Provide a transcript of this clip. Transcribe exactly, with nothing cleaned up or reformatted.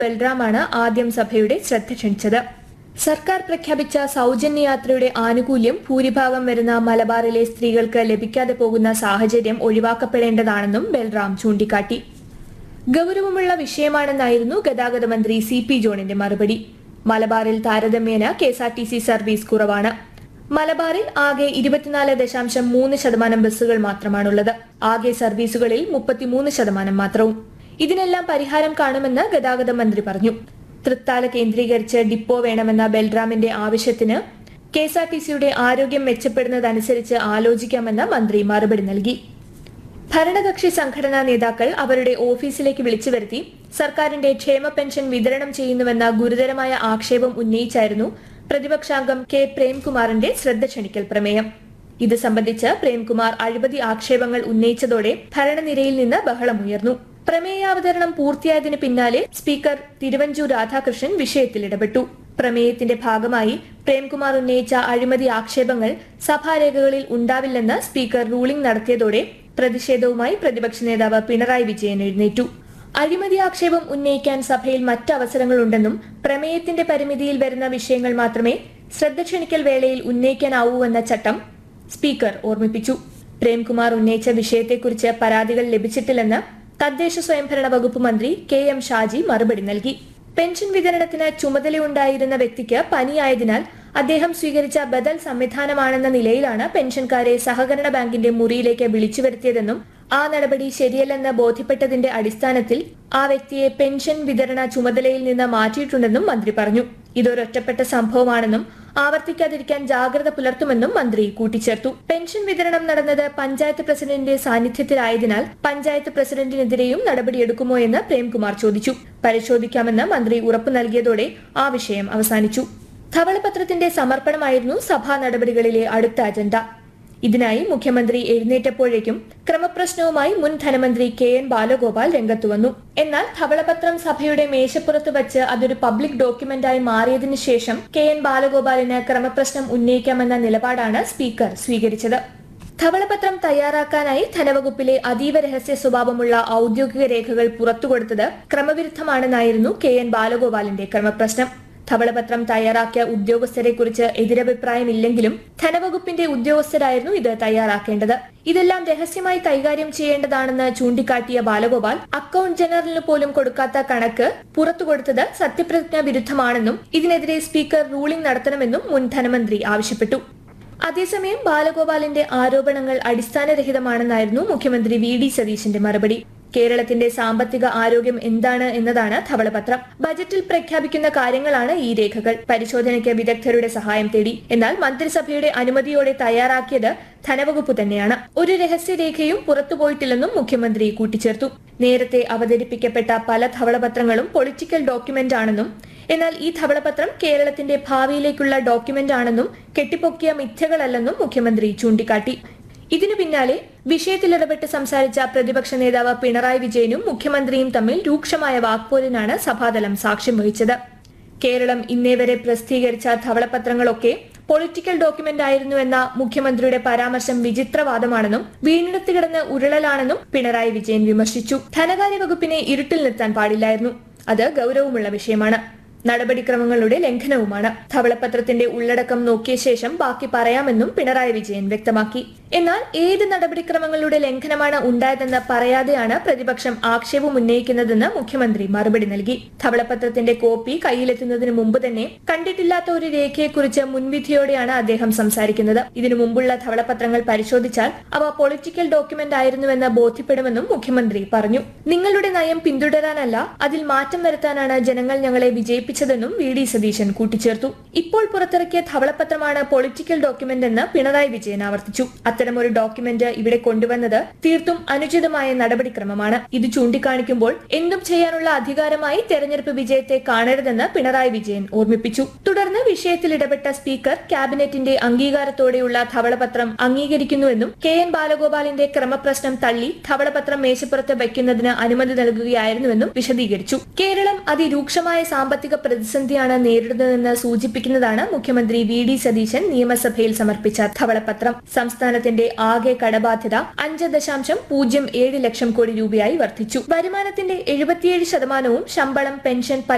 ബൽറാമാണ് ആദ്യം സഭയുടെ ശ്രദ്ധ ക്ഷണിച്ചത്. സർക്കാർ പ്രഖ്യാപിച്ച സൗജന്യ യാത്രയുടെ ആനുകൂല്യം ഭൂരിഭാഗം വരുന്ന മലബാറിലെ സ്ത്രീകൾക്ക് ലഭിക്കാതെ പോകുന്ന സാഹചര്യം ഒഴിവാക്കപ്പെടേണ്ടതാണെന്നും ബൽറാം ചൂണ്ടിക്കാട്ടി. ഗൌരവമുള്ള വിഷയമാണെന്നായിരുന്നു ഗതാഗത മന്ത്രി സി പി ജോണിന്റെ മറുപടി. മലബാറിൽ താരതമ്യേന K S R T C service കുറവാണ്. മലബാറിൽ ആകെ ഇരുപത്തിനാല് ദശാംശം മൂന്ന് ശതമാനം ബസ്സുകൾ മാത്രമാണുള്ളത്. ആകെ സർവീസുകളിൽ മുപ്പത്തിമൂന്ന് ശതമാനം മാത്രവും. ഇതിനെല്ലാം പരിഹാരം കാണുമെന്ന് ഗതാഗത മന്ത്രി പറഞ്ഞു. തൃത്താല കേന്ദ്രീകരിച്ച് ഡിപ്പോ വേണമെന്ന ബൽറാമിന്റെ ആവശ്യത്തിന് കെ എസ് ആർ ടി സിയുടെ ആരോഗ്യം മെച്ചപ്പെടുന്നതനുസരിച്ച് ആലോചിക്കാമെന്ന് മന്ത്രി മറുപടി നൽകി. ഭരണകക്ഷി സംഘടനാ നേതാക്കൾ അവരുടെ ഓഫീസിലേക്ക് വിളിച്ചു വരുത്തി സർക്കാരിന്റെ ക്ഷേമ പെൻഷൻ വിതരണം ചെയ്യുന്നുവെന്ന ഗുരുതരമായ ആക്ഷേപം ഉന്നയിച്ചായിരുന്നു പ്രതിപക്ഷാംഗം കെ പ്രേംകുമാറിന്റെ ശ്രദ്ധ ക്ഷണിക്കൽ പ്രമേയം. ഇത് സംബന്ധിച്ച് പ്രേംകുമാർ അഴിമതി ആക്ഷേപങ്ങൾ ഉന്നയിച്ചതോടെ ഭരണനിരയിൽ നിന്ന് ബഹളമുയർന്നു. പ്രമേയാവതരണം പൂർത്തിയായതിനു പിന്നാലെ സ്പീക്കർ തിരുവഞ്ചൂർ രാധാകൃഷ്ണൻ വിഷയത്തിൽ ഇടപെട്ടു. പ്രമേയത്തിന്റെ ഭാഗമായി പ്രേംകുമാർ ഉന്നയിച്ച അഴിമതി ആക്ഷേപങ്ങൾ സഭാരേഖകളിൽ ഉണ്ടാവില്ലെന്ന് സ്പീക്കർ റൂളിംഗ് നടത്തിയതോടെ പ്രതിഷേധവുമായി പ്രതിപക്ഷ നേതാവ് പിണറായി വിജയൻ എഴുന്നേറ്റു. അഴിമതി ആക്ഷേപം ഉന്നയിക്കാൻ സഭയിൽ മറ്റ് അവസരങ്ങളുണ്ടെന്നും പ്രമേയത്തിന്റെ പരിമിതിയിൽ വരുന്ന വിഷയങ്ങൾ മാത്രമേ ശ്രദ്ധ ക്ഷണിക്കൽ വേളയിൽ ഉന്നയിക്കാനാവൂവെന്ന ചട്ടം സ്പീക്കർ ഓർമ്മിപ്പിച്ചു. പ്രേംകുമാർ ഉന്നയിച്ച വിഷയത്തെക്കുറിച്ച് പരാതികൾ ലഭിച്ചിട്ടില്ലെന്ന് തദ്ദേശ സ്വയംഭരണ വകുപ്പ് മന്ത്രി കെ എം ഷാജി മറുപടി നൽകി. പെൻഷൻ വിതരണത്തിന് ചുമതലയുണ്ടായിരുന്ന വ്യക്തിക്ക് പനിയായതിനാൽ അദ്ദേഹം സ്വീകരിച്ച ബദൽ സംവിധാനമാണെന്ന നിലയിലാണ് പെൻഷൻകാരെ സഹകരണ ബാങ്കിന്റെ മുറിയിലേക്ക് വിളിച്ചു വരുത്തിയതെന്നും ആ നടപടി ശരിയല്ലെന്ന് ബോധ്യപ്പെട്ടതിന്റെ അടിസ്ഥാനത്തിൽ ആ വ്യക്തിയെ പെൻഷൻ വിതരണ ചുമതലയിൽ നിന്ന് മാറ്റിയിട്ടുണ്ടെന്നും മന്ത്രി പറഞ്ഞു. ഇതൊരൊറ്റപ്പെട്ട സംഭവമാണെന്നും ആവർത്തിക്കാതിരിക്കാൻ ജാഗ്രത പുലർത്തുമെന്നും മന്ത്രി കൂട്ടിച്ചേർത്തു. പെൻഷൻ വിതരണം നടന്നത് പഞ്ചായത്ത് പ്രസിഡന്റിന്റെ സാന്നിധ്യത്തിലായതിനാൽ പഞ്ചായത്ത് പ്രസിഡന്റിനെതിരെയും നടപടിയെടുക്കുമോ എന്ന് പ്രേംകുമാർ ചോദിച്ചു. പരിശോധിക്കാമെന്ന് മന്ത്രി ഉറപ്പു നൽകിയതോടെ ആ വിഷയം അവസാനിച്ചു. ധവളപത്രത്തിന്റെ സമർപ്പണമായിരുന്നു സഭാ നടപടികളിലെ അടുത്ത അജണ്ട. ഇതിനായി മുഖ്യമന്ത്രി എഴുന്നേറ്റപ്പോഴേക്കും ക്രമപ്രശ്നവുമായി മുൻ ധനമന്ത്രി കെ എൻ ബാലഗോപാൽ രംഗത്തു വന്നു. എന്നാൽ ധവളപത്രം സഭയുടെ മേശപ്പുറത്ത് വച്ച് അതൊരു പബ്ലിക് ഡോക്യുമെന്റായി മാറിയതിനു ശേഷം കെ എൻ ബാലഗോപാലിന് ക്രമപ്രശ്നം ഉന്നയിക്കാമെന്ന നിലപാടാണ് സ്പീക്കർ സ്വീകരിച്ചത്. ധവളപത്രം തയ്യാറാക്കാനായി ധനവകുപ്പിലെ അതീവ രഹസ്യ സ്വഭാവമുള്ള ഔദ്യോഗിക രേഖകൾ പുറത്തുകൊടുത്തത് ക്രമവിരുദ്ധമാണെന്നായിരുന്നു കെ എൻ ബാലഗോപാലിന്റെ ക്രമപ്രശ്നം. ധവളപത്രം തയ്യാറാക്കിയ ഉദ്യോഗസ്ഥരെ കുറിച്ച് എതിരഭിപ്രായമില്ലെങ്കിലും ധനവകുപ്പിന്റെ ഉദ്യോഗസ്ഥരായിരുന്നു ഇത് തയ്യാറാക്കേണ്ടത്. ഇതെല്ലാം രഹസ്യമായി കൈകാര്യം ചെയ്യേണ്ടതാണെന്ന് ചൂണ്ടിക്കാട്ടിയ ബാലഗോപാൽ അക്കൌണ്ട് ജനറലിന് പോലും കൊടുക്കാത്ത കണക്ക് പുറത്തുകൊടുത്തത് സത്യപ്രതിജ്ഞാ വിരുദ്ധമാണെന്നും ഇതിനെതിരെ സ്പീക്കർ റൂളിംഗ് നടത്തണമെന്നും മുൻ ധനമന്ത്രി ആവശ്യപ്പെട്ടു. അതേസമയം ബാലഗോപാലിന്റെ ആരോപണങ്ങൾ അടിസ്ഥാനരഹിതമാണെന്നായിരുന്നു മുഖ്യമന്ത്രി വി ഡി സതീശന്റെ മറുപടി. കേരളത്തിന്റെ സാമ്പത്തിക ആരോഗ്യം എന്താണ് എന്നതാണ് ധവളപത്രം. ബജറ്റിൽ പ്രഖ്യാപിക്കുന്ന കാര്യങ്ങളാണ് ഈ രേഖകൾ. പരിശോധനയ്ക്ക് വിദഗ്ധരുടെ സഹായം തേടി. എന്നാൽ മന്ത്രിസഭയുടെ അനുമതിയോടെ തയ്യാറാക്കിയത് ധനവകുപ്പ് തന്നെയാണ്. ഒരു രഹസ്യരേഖയും പുറത്തുപോയിട്ടില്ലെന്നും മുഖ്യമന്ത്രി കൂട്ടിച്ചേർത്തു. നേരത്തെ അവതരിപ്പിക്കപ്പെട്ട പല ധവളപത്രങ്ങളും പൊളിറ്റിക്കൽ ഡോക്യുമെന്റ് ആണെന്നും എന്നാൽ ഈ ധവളപത്രം കേരളത്തിന്റെ ഭാവിയിലേക്കുള്ള ഡോക്യുമെന്റ് ആണെന്നും കെട്ടിപ്പൊക്കിയ മിഥ്യകളല്ലെന്നും മുഖ്യമന്ത്രി ചൂണ്ടിക്കാട്ടി. ഇതിനു പിന്നാലെ വിഷയത്തിലിടപെട്ട് സംസാരിച്ച പ്രതിപക്ഷ നേതാവ് പിണറായി വിജയനും മുഖ്യമന്ത്രിയും തമ്മിൽ രൂക്ഷമായ വാക്പോരിനാണ് സഭാതലം സാക്ഷ്യം വഹിച്ചത്. കേരളം ഇന്നേവരെ പ്രസിദ്ധീകരിച്ച ധവളപത്രങ്ങളൊക്കെ പൊളിറ്റിക്കൽ ഡോക്യുമെന്റ് ആയിരുന്നുവെന്ന മുഖ്യമന്ത്രിയുടെ പരാമർശം വിചിത്രവാദമാണെന്നും വീണ്ടെടുത്ത് കിടന്ന് ഉരുളലാണെന്നും പിണറായി വിജയൻ വിമർശിച്ചു. ധനകാര്യ വകുപ്പിനെ ഇരുട്ടിൽ നിർത്താൻ പാടില്ലായിരുന്നു. അത് ഗൌരവമുള്ള വിഷയമാണ്. നടപടിക്രമങ്ങളുടെ ലംഘനവുമാണ്. ധവളപത്രത്തിന്റെ ഉള്ളടക്കം നോക്കിയ ശേഷം ബാക്കി പറയാമെന്നും പിണറായി വിജയൻ വ്യക്തമാക്കി. എന്നാൽ ഏത് നടപടിക്രമങ്ങളുടെ ലംഘനമാണ് ഉണ്ടായതെന്ന് പറയാതെയാണ് പ്രതിപക്ഷം ആക്ഷേപം ഉന്നയിക്കുന്നതെന്ന് മുഖ്യമന്ത്രി മറുപടി നൽകി. ധവളപത്രത്തിന്റെ കോപ്പി കയ്യിലെത്തുന്നതിന് മുമ്പ് തന്നെ കണ്ടിട്ടില്ലാത്ത ഒരു രേഖയെക്കുറിച്ച് മുൻവിധിയോടെയാണ് അദ്ദേഹം സംസാരിക്കുന്നത്. ഇതിനു മുമ്പുള്ള ധവളപത്രങ്ങൾ പരിശോധിച്ചാൽ അവ പൊളിറ്റിക്കൽ ഡോക്യുമെന്റ് ആയിരുന്നുവെന്ന് ബോധ്യപ്പെടുമെന്നും മുഖ്യമന്ത്രി പറഞ്ഞു. നിങ്ങളുടെ നയം പിന്തുടരാനല്ല, അതിൽ മാറ്റം വരുത്താനാണ് ജനങ്ങൾ ഞങ്ങളെ വിജയിപ്പിച്ചത് െന്നും വി ഡി സതീശൻ കൂട്ടിച്ചേർത്തു. ഇപ്പോൾ പുറത്തിറക്കിയ ധവളപത്രമാണ് പൊളിറ്റിക്കൽ ഡോക്യുമെന്റ് എന്ന് പിണറായി വിജയൻ ആവർത്തിച്ചു. അത്തരമൊരു ഡോക്യുമെന്റ് ഇവിടെ കൊണ്ടുവന്നത് തീർത്തും അനുചിതമായ നടപടിക്രമമാണ്. ഇത് ചൂണ്ടിക്കാണിക്കുമ്പോൾ എന്തും ചെയ്യാനുള്ള അധികാരമായി തെരഞ്ഞെടുപ്പ് വിജയത്തെ കാണരുതെന്ന് പിണറായി വിജയൻ ഓർമ്മിപ്പിച്ചു. തുടർന്ന് വിഷയത്തിൽ ഇടപെട്ട സ്പീക്കർ ക്യാബിനറ്റിന്റെ അംഗീകാരത്തോടെയുള്ള ധവളപത്രം അംഗീകരിക്കുന്നുവെന്നും കെ എൻ ബാലഗോപാലിന്റെ ക്രമപ്രശ്നം തള്ളി ധവളപത്രം മേശപ്പുറത്ത് വയ്ക്കുന്നതിന് അനുമതി നൽകുകയായിരുന്നുവെന്നും വിശദീകരിച്ചു. കേരളം അതിരൂക്ഷമായ സാമ്പത്തിക പ്രതിസന്ധിയാണ് നേരിടുന്നതെന്ന് സൂചിപ്പിക്കുന്നതാണ് മുഖ്യമന്ത്രി വി ഡി സതീശൻ നിയമസഭയിൽ സമർപ്പിച്ച ധവളപത്രം. സംസ്ഥാനത്തിന്റെ ആകെ കടബാധ്യത അഞ്ച് ദശാംശം പൂജ്യം ഏഴ് ലക്ഷം കോടി രൂപയായി വർദ്ധിച്ചു. വരുമാനത്തിന്റെ എഴുപത്തിയേഴ് ശതമാനവും ശമ്പളം, പെൻഷൻ,